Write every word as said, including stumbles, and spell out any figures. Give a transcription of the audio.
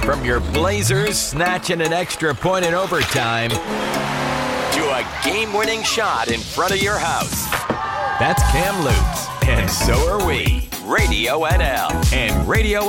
From your Blazers snatching an extra point in overtime to a game-winning shot in front of your house. That's Cam Lutz, and so are we. Radio N L and Radio